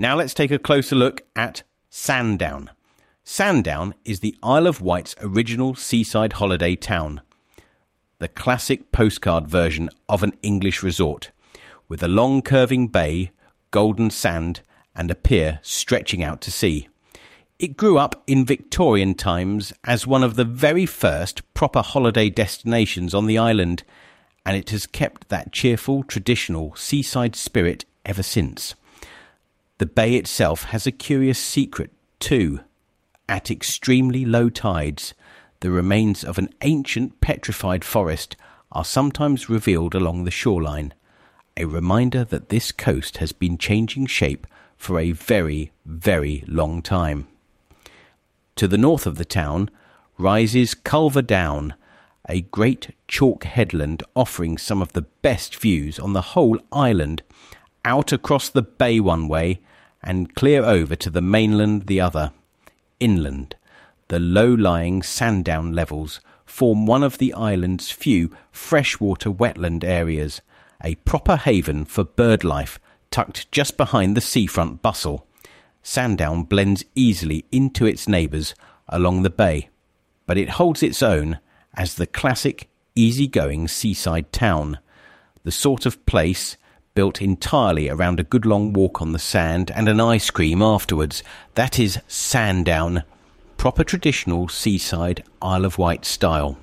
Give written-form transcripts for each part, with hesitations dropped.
Now let's take a closer look at Sandown. Sandown is the Isle of Wight's original seaside holiday town, the classic postcard version of an English resort, with a long curving bay, golden sand and a pier stretching out to sea. It grew up in Victorian times as one of the very first proper holiday destinations on the island, and it has kept that cheerful, traditional seaside spirit ever since. The bay itself has a curious secret too. At extremely low tides, the remains of an ancient petrified forest are sometimes revealed along the shoreline, a reminder that this coast has been changing shape for a very, very long time. To the north of the town rises Culver Down, a great chalk headland offering some of the best views on the whole island, out across the bay one way and clear over to the mainland the other. Inland, the low-lying Sandown levels form one of the island's few freshwater wetland areas, a proper haven for bird life tucked just behind the seafront bustle. Sandown blends easily into its neighbours along the bay, but it holds its own as the classic, easy-going seaside town, the sort of place built entirely around a good long walk on the sand and an ice cream afterwards. That is Sandown, proper traditional seaside Isle of Wight style.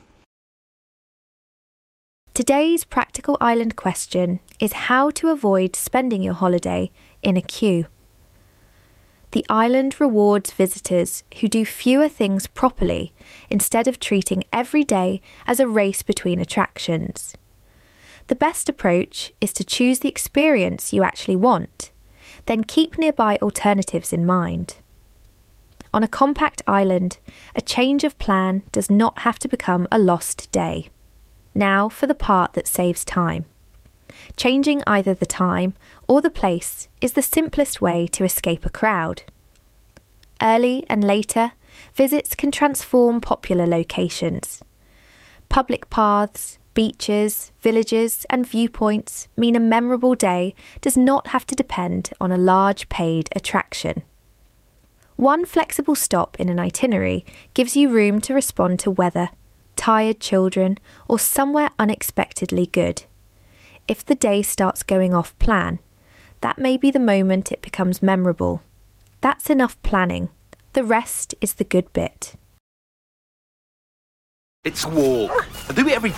Today's practical island question is how to avoid spending your holiday in a queue. The island rewards visitors who do fewer things properly instead of treating every day as a race between attractions. The best approach is to choose the experience you actually want, then keep nearby alternatives in mind. On a compact island, a change of plan does not have to become a lost day. Now for the part that saves time. Changing either the time or the place is the simplest way to escape a crowd. Early and later, visits can transform popular locations. Public paths, beaches, villages and viewpoints mean a memorable day does not have to depend on a large paid attraction. One flexible stop in an itinerary gives you room to respond to weather, tired children, or somewhere unexpectedly good. If the day starts going off plan, that may be the moment it becomes memorable. That's enough planning. The rest is the good bit. It's a walk. I do it every